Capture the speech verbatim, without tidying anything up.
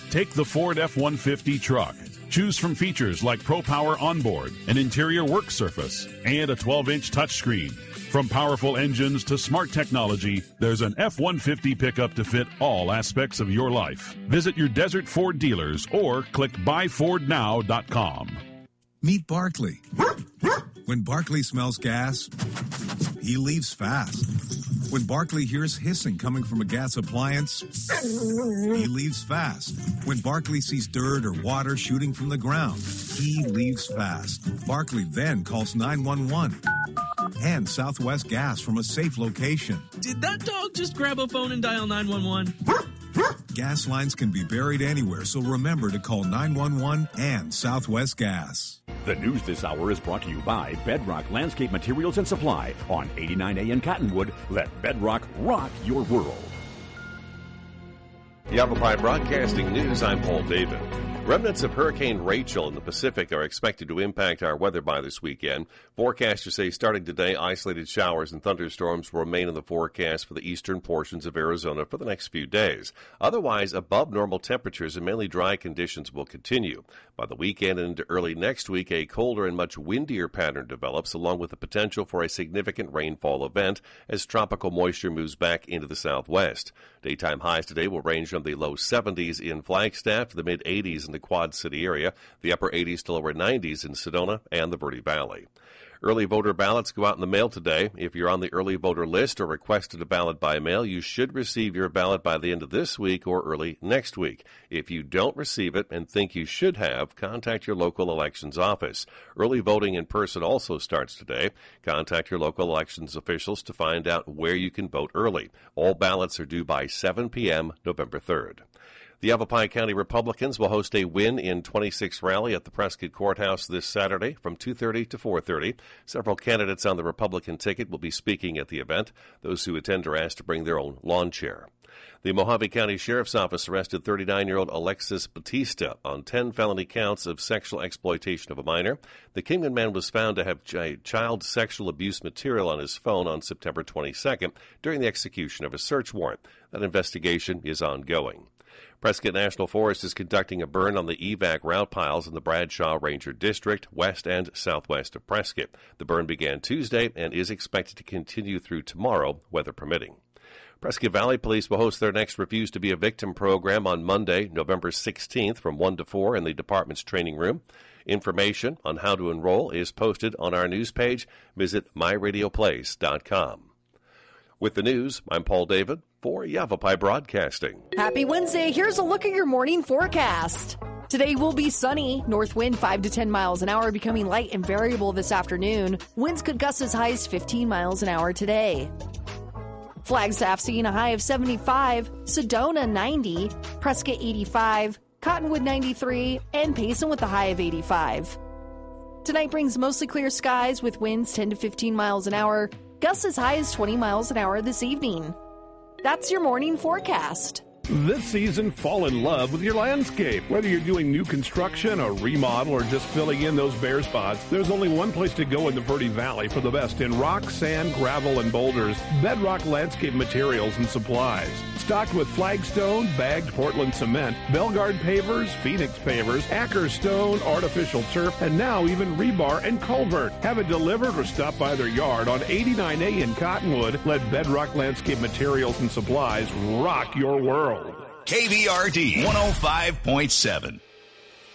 Take the Ford F one fifty truck. Choose from features like Pro Power Onboard, an interior work surface, and a twelve-inch touchscreen. From powerful engines to smart technology, there's an F one fifty pickup to fit all aspects of your life. Visit your Desert Ford dealers or click buy ford now dot com. Meet Barkley. When Barkley smells gas, he leaves fast. When Barkley hears hissing coming from a gas appliance, he leaves fast. When Barkley sees dirt or water shooting from the ground, he leaves fast. Barkley then calls nine one one and Southwest Gas from a safe location. Did that dog just grab a phone and dial nine one one? Gas lines can be buried anywhere, so remember to call nine one one and Southwest Gas. The news this hour is brought to you by Bedrock Landscape Materials and Supply on eighty-nine A in Cottonwood. Let Bedrock rock your world. Yavapai Broadcasting News, I'm Paul David. Remnants of Hurricane Rachel in the Pacific are expected to impact our weather by this weekend. Forecasters say starting today, isolated showers and thunderstorms will remain in the forecast for the eastern portions of Arizona for the next few days. Otherwise, above normal temperatures and mainly dry conditions will continue. By the weekend and into early next week, a colder and much windier pattern develops, along with the potential for a significant rainfall event as tropical moisture moves back into the southwest. Daytime highs today will range from the low seventies in Flagstaff to the mid-eighties in the Quad City area, the upper eighties to lower nineties in Sedona and the Verde Valley. Early voter ballots go out in the mail today. If you're on the early voter list or requested a ballot by mail, you should receive your ballot by the end of this week or early next week. If you don't receive it and think you should have, contact your local elections office. Early voting in person also starts today. Contact your local elections officials to find out where you can vote early. All ballots are due by seven p.m. November third. The Yavapai County Republicans will host a Win in twenty-six rally at the Prescott Courthouse this Saturday from two thirty to four thirty. Several candidates on the Republican ticket will be speaking at the event. Those who attend are asked to bring their own lawn chair. The Mojave County Sheriff's Office arrested thirty-nine-year-old Alexis Batista on ten felony counts of sexual exploitation of a minor. The Kingman man was found to have child sexual abuse material on his phone on September twenty-second during the execution of a search warrant. That investigation is ongoing. Prescott National Forest is conducting a burn on the E V A C route piles in the Bradshaw Ranger District, west and southwest of Prescott. The burn began Tuesday and is expected to continue through tomorrow, weather permitting. Prescott Valley Police will host their next Refuse to be a Victim program on Monday, November sixteenth from one to four in the department's training room. Information on how to enroll is posted on our news page. Visit my radio place dot com. With the news, I'm Paul David for Yavapai Broadcasting. Happy Wednesday. Here's a look at your morning forecast. Today will be sunny. North wind five to ten miles an hour, becoming light and variable this afternoon. Winds could gust as high as fifteen miles an hour today. Flagstaff seeing a high of seventy-five, Sedona ninety, Prescott eighty-five, Cottonwood ninety-three, and Payson with a high of eighty-five. Tonight brings mostly clear skies with winds ten to fifteen miles an hour. Gusts as high as twenty miles an hour this evening. That's your morning forecast. This season, fall in love with your landscape. Whether you're doing new construction, a remodel, or just filling in those bare spots, there's only one place to go in the Verde Valley for the best in rock, sand, gravel, and boulders. Bedrock Landscape Materials and Supplies. Stocked with flagstone, bagged Portland cement, Belgard pavers, Phoenix pavers, Acker stone, artificial turf, and now even rebar and culvert. Have it delivered or stop by their yard on eighty-nine A in Cottonwood. Let Bedrock Landscape Materials and Supplies rock your world. K V R D one oh five point seven.